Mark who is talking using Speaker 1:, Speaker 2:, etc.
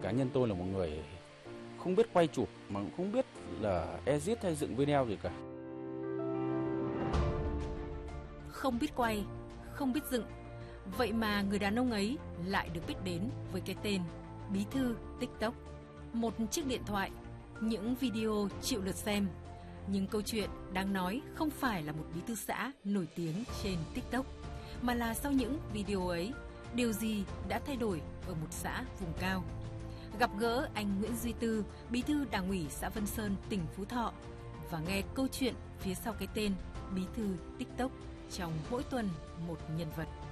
Speaker 1: cá nhân tôi là một người không biết quay chụp mà cũng không biết là edit hay dựng video gì cả.
Speaker 2: Không biết quay, không biết dựng, vậy mà người đàn ông ấy lại được biết đến với cái tên Bí thư TikTok. Một chiếc điện thoại, những video triệu lượt xem. Nhưng câu chuyện đáng nói không phải là một bí thư xã nổi tiếng trên TikTok, mà là sau những video ấy, điều gì đã thay đổi ở một xã vùng cao. Gặp gỡ anh Nguyễn Duy Tư, bí thư Đảng ủy xã Vân Sơn, tỉnh Phú Thọ, và nghe câu chuyện phía sau cái tên Bí thư TikTok trong mỗi tuần một nhân vật.